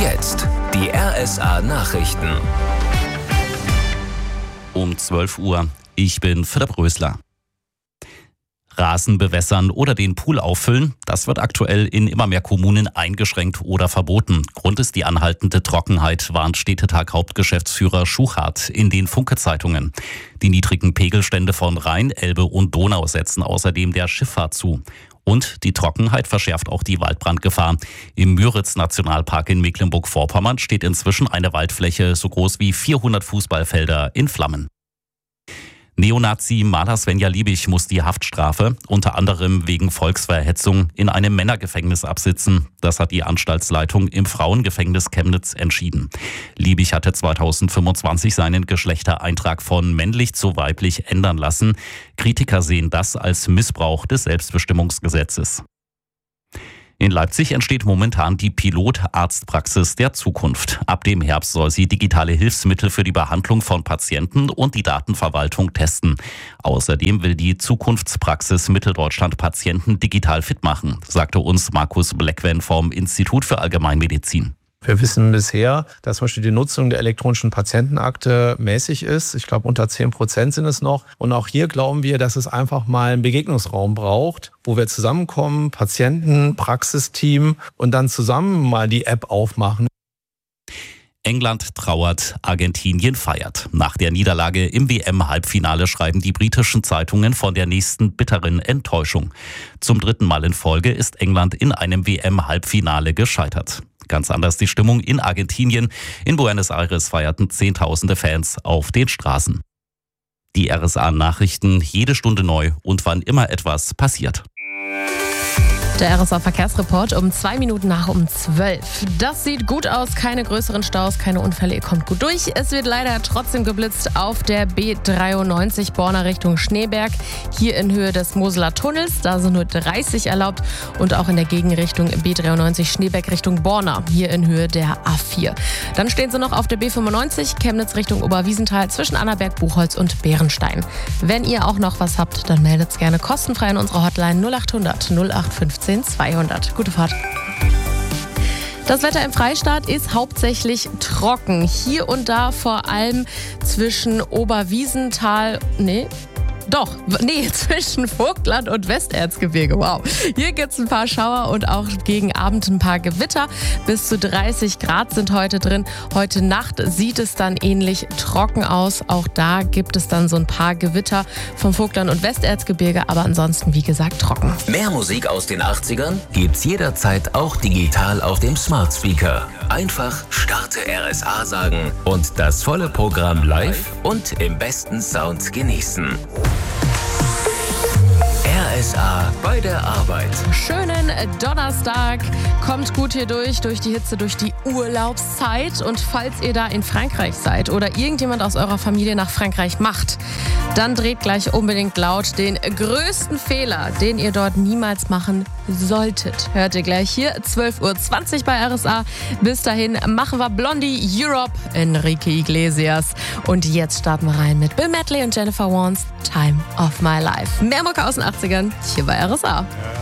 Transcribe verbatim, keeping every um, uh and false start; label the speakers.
Speaker 1: jetzt die R S A-Nachrichten.
Speaker 2: Um zwölf Uhr. Ich bin Philipp Rösler. Rasen bewässern oder den Pool auffüllen, das wird aktuell in immer mehr Kommunen eingeschränkt oder verboten. Grund ist die anhaltende Trockenheit, warnt Städtetag-Hauptgeschäftsführer Schuchart in den Funke-Zeitungen. Die niedrigen Pegelstände von Rhein, Elbe und Donau setzen außerdem der Schifffahrt zu. Und die Trockenheit verschärft auch die Waldbrandgefahr. Im Müritz-Nationalpark in Mecklenburg-Vorpommern steht inzwischen eine Waldfläche so groß wie vierhundert Fußballfelder in Flammen. Neonazi-Maler Svenja Liebig muss die Haftstrafe, unter anderem wegen Volksverhetzung, in einem Männergefängnis absitzen. Das hat die Anstaltsleitung im Frauengefängnis Chemnitz entschieden. Liebig hatte zweitausendfünfundzwanzig seinen Geschlechtereintrag von männlich zu weiblich ändern lassen. Kritiker sehen das als Missbrauch des Selbstbestimmungsgesetzes. In Leipzig entsteht momentan die Pilotarztpraxis der Zukunft. Ab dem Herbst soll sie digitale Hilfsmittel für die Behandlung von Patienten und die Datenverwaltung testen. Außerdem will die Zukunftspraxis Mitteldeutschland Patienten digital fit machen, sagte uns Markus Bleckwen vom Institut für Allgemeinmedizin.
Speaker 3: Wir wissen bisher, dass zum Beispiel die Nutzung der elektronischen Patientenakte mäßig ist. Ich glaube, unter zehn Prozent sind es noch. Und auch hier glauben wir, dass es einfach mal einen Begegnungsraum braucht, wo wir zusammenkommen, Patienten, Praxisteam und dann zusammen mal die App aufmachen.
Speaker 2: England trauert, Argentinien feiert. Nach der Niederlage im W M-Halbfinale schreiben die britischen Zeitungen von der nächsten bitteren Enttäuschung. Zum dritten Mal in Folge ist England in einem W M-Halbfinale gescheitert. Ganz anders die Stimmung in Argentinien. In Buenos Aires feierten Zehntausende Fans auf den Straßen. Die R S A-Nachrichten jede Stunde neu und wann immer etwas passiert.
Speaker 4: Der R S A-Verkehrsreport um zwei Minuten nach um zwölf. Das sieht gut aus, keine größeren Staus, keine Unfälle, ihr kommt gut durch. Es wird leider trotzdem geblitzt auf der B dreiundneunzig Borna Richtung Schneeberg. Hier in Höhe des Moseler Tunnels, da sind nur dreißig erlaubt. Und auch in der Gegenrichtung B dreiundneunzig Schneeberg Richtung Borna, hier in Höhe der A vier. Dann stehen sie noch auf der B fünfundneunzig Chemnitz Richtung Oberwiesenthal zwischen Annaberg, Buchholz und Bärenstein. Wenn ihr auch noch was habt, dann meldet's gerne kostenfrei an unserer Hotline null achthundert null acht fünfzehn zweihundert. Gute Fahrt. Das Wetter im Freistaat ist hauptsächlich trocken. Hier und da vor allem zwischen Oberwiesenthal, nee, doch, nee, zwischen Vogtland und Westerzgebirge. Wow. Hier gibt es ein paar Schauer und auch gegen Abend ein paar Gewitter. Bis zu dreißig Grad sind heute drin. Heute Nacht sieht es dann ähnlich trocken aus. Auch da gibt es dann so ein paar Gewitter vom Vogtland und Westerzgebirge, aber ansonsten, wie gesagt, trocken.
Speaker 1: Mehr Musik aus den achtzigern gibt's jederzeit auch digital auf dem Smart Speaker. Einfach Starte R S A sagen und das volle Programm live und im besten Sound genießen. R S A bei der Arbeit.
Speaker 4: Schönen Donnerstag. Kommt gut hier durch, durch die Hitze, durch die Urlaubszeit. Und falls ihr da in Frankreich seid oder irgendjemand aus eurer Familie nach Frankreich macht, dann dreht gleich unbedingt laut den größten Fehler, den ihr dort niemals machen solltet. Hört ihr gleich hier, zwölf Uhr zwanzig bei R S A. Bis dahin machen wir Blondie Europe, Enrique Iglesias. Und jetzt starten wir rein mit Bill Medley und Jennifer Warnes, Time of My Life. Mehr Mucke aus den achtzigern, hier bei R S A.